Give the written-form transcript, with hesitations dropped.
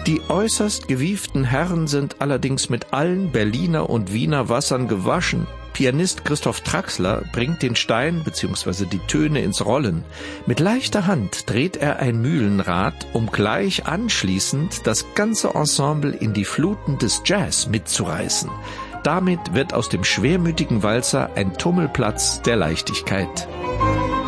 Die äußerst gewieften Herren sind allerdings mit allen Berliner und Wiener Wassern gewaschen. Pianist Christoph Traxler bringt den Stein bzw. die Töne ins Rollen. Mit leichter Hand dreht er ein Mühlenrad, um gleich anschließend das ganze Ensemble in die Fluten des Jazz mitzureißen. Damit wird aus dem schwermütigen Walzer ein Tummelplatz der Leichtigkeit.